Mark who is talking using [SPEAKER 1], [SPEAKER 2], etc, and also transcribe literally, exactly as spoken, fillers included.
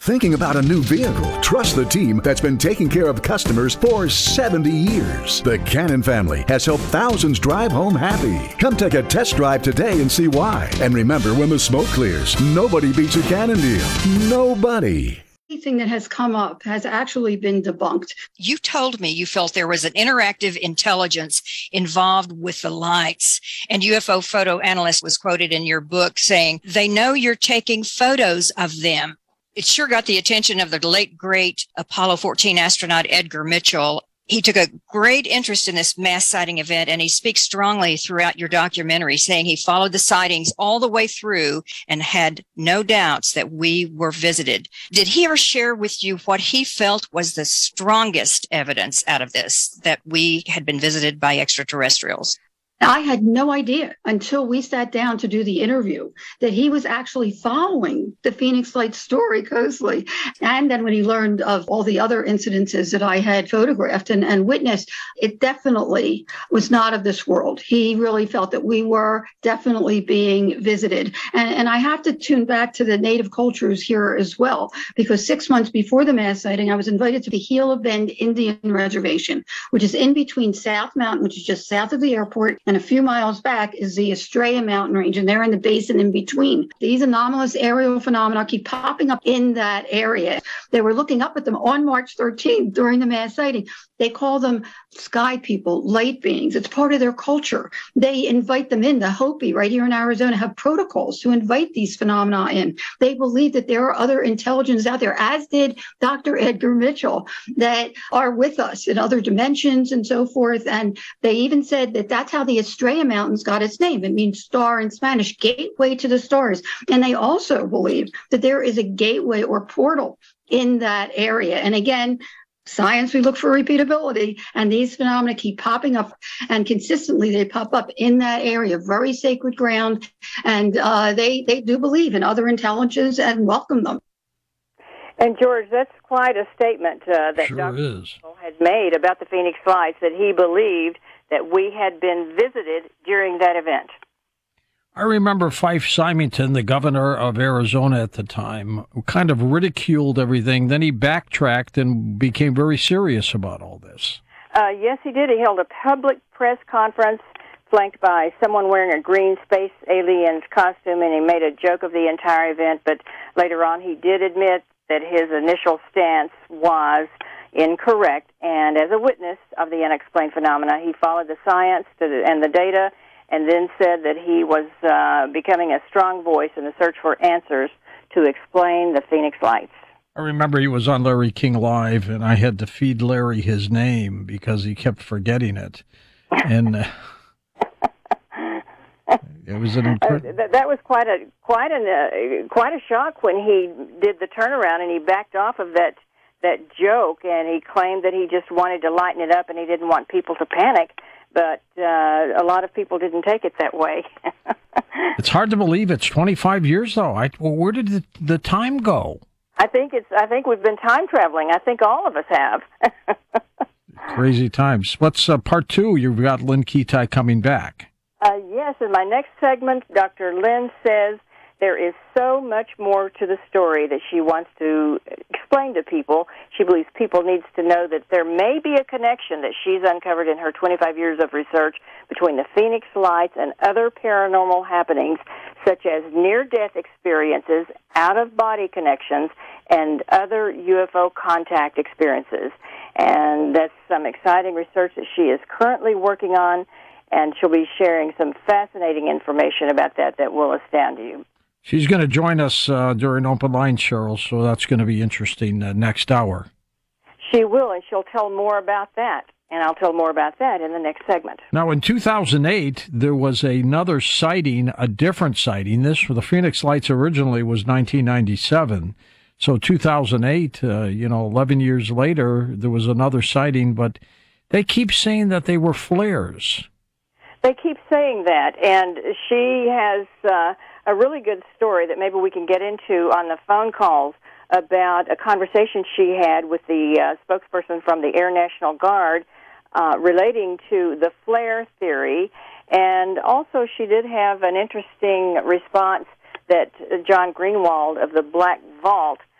[SPEAKER 1] Thinking about a new vehicle? Trust the team that's been taking care of customers for seventy years. The Cannon family has helped thousands drive home happy. Come take a test drive today and see why. And remember, when the smoke clears, nobody beats a Cannon deal. Nobody.
[SPEAKER 2] Anything that has come up has actually been debunked.
[SPEAKER 3] You told me you felt there was an interactive intelligence involved with the lights, and U F O photo analyst was quoted in your book saying, they know you're taking photos of them. It sure got the attention of the late, great Apollo fourteen astronaut Edgar Mitchell. He took a great interest in this mass sighting event, and he speaks strongly throughout your documentary, saying he followed the sightings all the way through and had no doubts that we were visited. Did he ever share with you what he felt was the strongest evidence out of this, that we had been visited by extraterrestrials?
[SPEAKER 2] I had no idea until we sat down to do the interview that he was actually following the Phoenix Lights story closely. And then when he learned of all the other incidences that I had photographed and, and witnessed, it definitely was not of this world. He really felt that we were definitely being visited. And, and I have to tune back to the native cultures here as well, because six months before the mass sighting, I was invited to the Gila Bend Indian Reservation, which is in between South Mountain, which is just south of the airport, and a few miles back is the Estrella Mountain Range, and they're in the basin in between. These anomalous aerial phenomena keep popping up in that area. They were looking up at them on March thirteenth during the mass sighting. They call them sky people, light beings. It's part of their culture. They invite them in. The Hopi right here in Arizona have protocols to invite these phenomena in. They believe that there are other intelligences out there, as did Doctor Edgar Mitchell, that are with us in other dimensions and so forth. And they even said that that's how the Estrella Mountains got its name. It means star in Spanish, gateway to the stars. And they also believe that there is a gateway or portal in that area. And again, science, we look for repeatability, and these phenomena keep popping up, and consistently they pop up in that area, very sacred ground, and uh, they, they do believe in other intelligences and welcome them.
[SPEAKER 4] And George, that's quite a statement uh, that
[SPEAKER 5] sure
[SPEAKER 4] Doctor
[SPEAKER 5] is.
[SPEAKER 4] Mitchell had made about the Phoenix Lights, that he believed that we had been visited during that event.
[SPEAKER 5] I remember Fife Symington, the governor of Arizona at the time, kind of ridiculed everything. Then he backtracked and became very serious about all this.
[SPEAKER 4] Uh, yes, he did. He held a public press conference flanked by someone wearing a green space alien's costume, and he made a joke of the entire event. But later on, he did admit that his initial stance was incorrect. And as a witness of the unexplained phenomena, he followed the science to the, and the data, and then said that he was uh, becoming a strong voice in the search for answers to explain the Phoenix Lights.
[SPEAKER 5] I remember he was on Larry King Live, and I had to feed Larry his name because he kept forgetting it. And uh, it was an incredible...
[SPEAKER 4] Uh, that, that was quite a quite an uh, quite a shock when he did the turnaround and he backed off of that that joke, and he claimed that he just wanted to lighten it up and he didn't want people to panic. But uh, a lot of people didn't take it that way.
[SPEAKER 5] It's hard to believe it's twenty-five years, though. I, well, where did the, the time go?
[SPEAKER 4] I think it's. I think we've been time traveling. I think all of us have.
[SPEAKER 5] Crazy times. What's uh, part two? You've got Lynn Ketai coming back.
[SPEAKER 4] Uh, yes, in my next segment, Doctor Lynn says there is so much more to the story that she wants to explain to people. She believes people needs to know that there may be a connection that she's uncovered in her twenty-five years of research between the Phoenix Lights and other paranormal happenings, such as near-death experiences, out-of-body connections, and other U F O contact experiences. And that's some exciting research that she is currently working on, and she'll be sharing some fascinating information about that that will astound you.
[SPEAKER 5] She's going to join us uh, during Open Line, Cheryl, so that's going to be interesting uh, next hour.
[SPEAKER 4] She will, and she'll tell more about that, and I'll tell more about that in the next segment.
[SPEAKER 5] Now, in two thousand eight, there was another sighting, a different sighting. This, for the Phoenix Lights originally, was nineteen ninety-seven. So two thousand eight, uh, you know, eleven years later, there was another sighting, but they keep saying that they were flares.
[SPEAKER 4] They keep saying that, and she has... Uh, a really good story that maybe we can get into on the phone calls about a conversation she had with the uh, spokesperson from the Air National Guard uh, relating to the flare theory. And also she did have an interesting response that John Greenwald of the Black Vault